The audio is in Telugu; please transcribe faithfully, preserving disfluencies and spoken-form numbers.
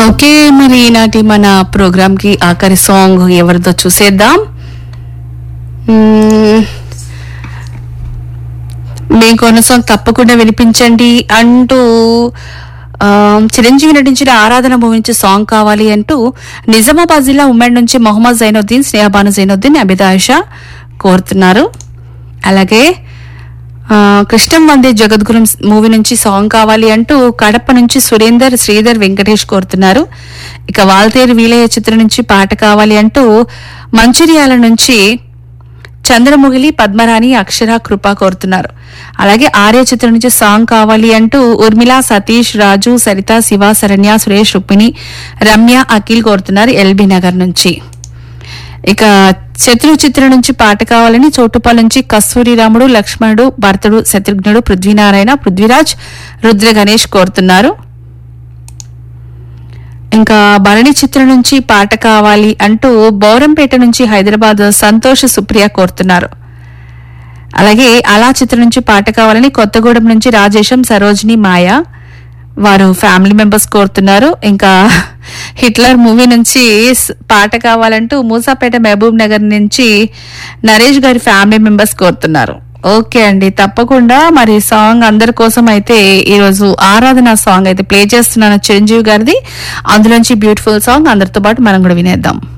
ఓకే, మరి ఈనాటి మన ప్రోగ్రామ్ కి ఆఖరి సాంగ్ ఎవరిదో చూసేద్దాం. మీకు కొన్న సాంగ్ తప్పకుండా వినిపించండి అంటూ ఆ, చిరంజీవి నటించిన ఆరాధన మూవీ నుంచి సాంగ్ కావాలి అంటూ నిజామాబాద్ జిల్లా ఉమ్మడి నుంచి మొహమ్మద్ జైనుద్దీన్, స్నేహబాను జైనుద్దీన్, అబిదాయిషా కోరుతున్నారు. అలాగే కృష్ణం వందే జగద్గురు మూవీ నుంచి సాంగ్ కావాలి అంటూ కడప నుంచి సురేందర్, శ్రీధర్, వెంకటేష్ కోరుతున్నారు. ఇక వాల్తేరు వీలయ్య చిత్రం నుంచి పాట కావాలి అంటూ మంచిర్యాల నుంచి చంద్రముగిలి, పద్మరాణి, అక్షర, కృప కోరుతున్నారు. అలాగే ఆర్య చిత్రం నుంచి సాంగ్ కావాలి అంటూ ఉర్మిళ, సతీష్, రాజు, సరిత, శివ, శరణ్య, సురేష్, రుక్మిణి, రమ్య, అఖిల్ కోరుతున్నారు ఎల్బీ నగర్ నుంచి. ఇక శత్రు చిత్రం నుంచి పాట కావాలని చోటుపాల నుంచి కస్తూరి రాముడు, లక్ష్మణుడు, భరతుడు, శత్రుఘ్నుడు, పృథ్వీనారాయణ, పృథ్వీరాజ్, రుద్ర గణేష్ కోరుతున్నారు. ఇంకా భరణి చిత్రం నుంచి పాట కావాలి అంటూ బౌరంపేట నుంచి హైదరాబాద్ సంతోష్, సుప్రియ కోరుతున్నారు. అలాగే అలా చిత్రం నుంచి పాట కావాలని కొత్తగూడెం నుంచి రాజేశం, సరోజిని, మాయ వారు ఫ్యామిలీ మెంబర్స్ కోరుతున్నారు. ఇంకా హిట్లర్ మూవీ నుంచి పాట కావాలంటూ మూసాపేట, మహబూబ్ నగర్ నుంచి నరేష్ గారి ఫ్యామిలీ మెంబర్స్ కోరుతున్నారు. ఓకే అండి, తప్పకుండా మరి సాంగ్ అందరి కోసం అయితే ఈరోజు ఆరాధన సాంగ్ అయితే ప్లే చేస్తున్నాను చిరంజీవి గారిది. అందులోంచి బ్యూటిఫుల్ సాంగ్ అందరితో పాటు మనం కూడా వినేద్దాం.